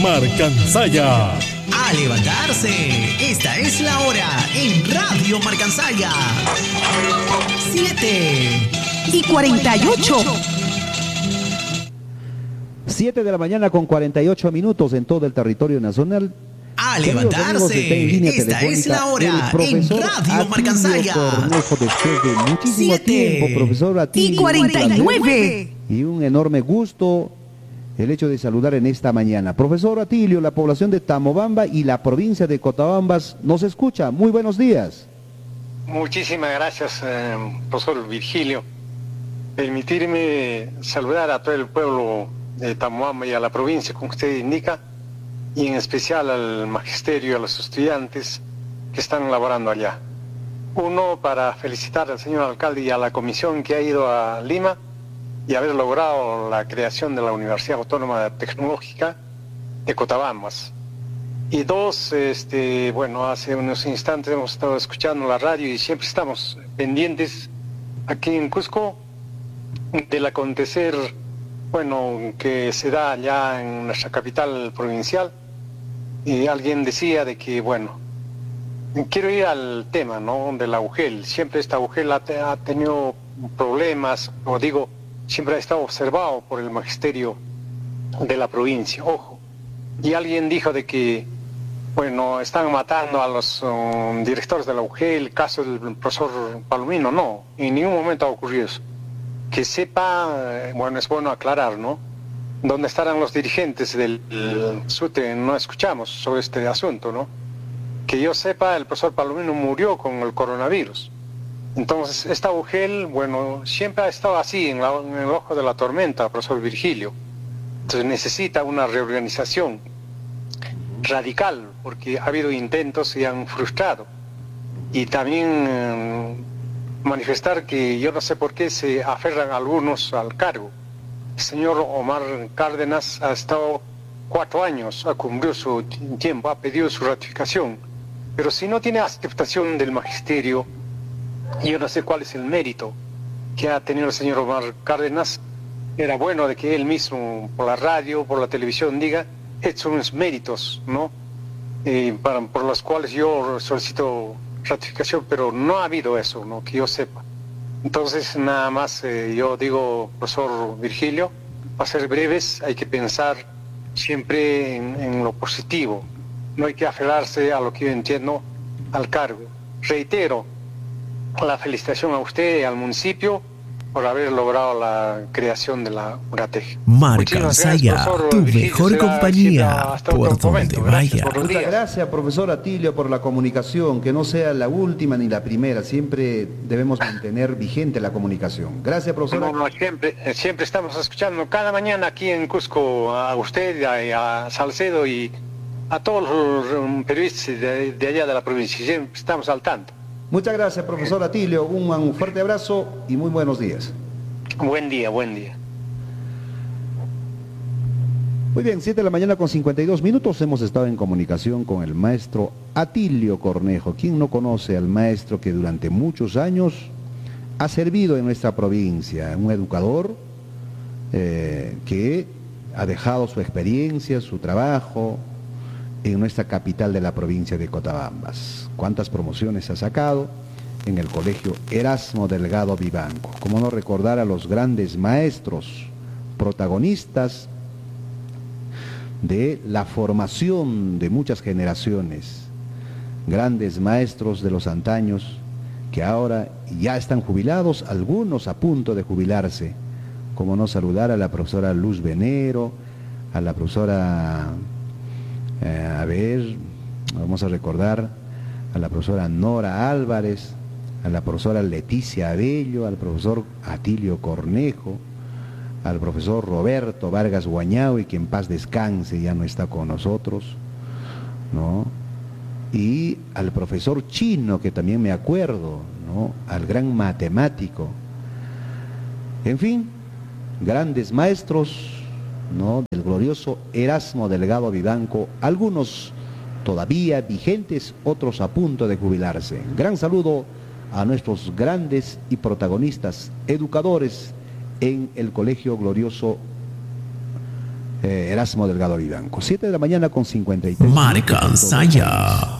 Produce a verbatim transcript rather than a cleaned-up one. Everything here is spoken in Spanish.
Marcansaya. A levantarse, esta es la hora en Radio Marcansaya. Siete y cuarenta y ocho. Siete de la mañana con cuarenta y ocho minutos en todo el territorio nacional. A levantarse, esta es la hora en Radio Marcansaya. Después de muchísimo tiempo, profesor Atilio, y cuarenta y nueve. Y un enorme gusto el hecho de saludar en esta mañana. Profesor Atilio, la población de Tamobamba y la provincia de Cotabambas nos escucha. Muy buenos días. Muchísimas gracias, eh, profesor Virgilio. Permitirme saludar a todo el pueblo de Tamobamba y a la provincia, como usted indica, y en especial al magisterio y a los estudiantes que están laborando allá. Uno, para felicitar al señor alcalde y a la comisión que ha ido a Lima y haber logrado la creación de la Universidad Autónoma Tecnológica de Cotabambas. Y dos, este, bueno, hace unos instantes hemos estado escuchando la radio y siempre estamos pendientes aquí en Cusco del acontecer, bueno, que se da allá en nuestra capital provincial. Y alguien decía de que, bueno, quiero ir al tema, ¿no?, de la U G E L. Siempre esta U G E L ha, te, ha tenido problemas, o digo, siempre ha estado observado por el magisterio de la provincia, ojo. Y alguien dijo de que, bueno, están matando a los um, directores de la U G E L, el caso del profesor Palomino. No, en ningún momento ha ocurrido eso. Que sepa, eh, bueno, es bueno aclarar, ¿no?, dónde estarán los dirigentes del SUTE. No escuchamos sobre este asunto, ¿no? Que yo sepa, el profesor Palomino murió con el coronavirus. Entonces, esta U G E L, bueno, siempre ha estado así, en, la, en el ojo de la tormenta, profesor Virgilio. Entonces necesita una reorganización radical, porque ha habido intentos y han frustrado. Y también eh, manifestar que yo no sé por qué se aferran algunos al cargo. El señor Omar Cárdenas ha estado cuatro años, ha cumplido su tiempo, ha pedido su ratificación. Pero si no tiene aceptación del magisterio, yo no sé cuál es el mérito que ha tenido el señor Omar Cárdenas. Era bueno de que él mismo, por la radio, por la televisión, diga, estos son los méritos, ¿no?, eh, para, por los cuales yo solicito ratificación, pero no ha habido eso, ¿no?, que yo sepa. Entonces, nada más, eh, yo digo, profesor Virgilio, para ser breves, hay que pensar siempre en, en lo positivo. No hay que aferrarse a lo que yo entiendo, al cargo. Reitero la felicitación a usted y al municipio por haber logrado la creación de la UNATEG. Marcansaya, tu mejor compañía, por donde vaya. Muchas gracias, profesor Atilio, por la comunicación, que no sea la última ni la primera, siempre debemos mantener vigente la comunicación. Gracias, profesor. No, no, siempre, siempre estamos escuchando cada mañana aquí en Cusco a usted, a, a Salcedo y a todos los periodistas de, de allá de la provincia, siempre estamos al tanto. Muchas gracias, profesor Atilio, un, un fuerte abrazo y muy buenos días. Buen día, buen día. Muy bien, siete de la mañana con cincuenta y dos minutos, hemos estado en comunicación con el maestro Atilio Cornejo. ¿Quién no conoce al maestro que durante muchos años ha servido en nuestra provincia? Un educador eh, que ha dejado su experiencia, su trabajo en nuestra capital de la provincia de Cotabambas. ¿Cuántas promociones ha sacado en el colegio Erasmo Delgado Vivanco? ¿Cómo no recordar a los grandes maestros, protagonistas de la formación de muchas generaciones, grandes maestros de los antaños que ahora ya están jubilados, algunos a punto de jubilarse? ¿Cómo no saludar a la profesora Luz Venero, a la profesora, eh, a ver, vamos a recordar, a la profesora Nora Álvarez, a la profesora Leticia Abello, al profesor Atilio Cornejo, al profesor Roberto Vargas Guañaui, que en paz descanse, ya no está con nosotros, ¿no? Y al profesor Chino, que también me acuerdo, ¿no?, al gran matemático. En fin, grandes maestros, ¿no?, del glorioso Erasmo Delgado Vivanco, algunos todavía vigentes, otros a punto de jubilarse. Gran saludo a nuestros grandes y protagonistas educadores en el Colegio Glorioso eh, Erasmo Delgado Vivanco. siete de la mañana con cincuenta y tres. Marca Saya.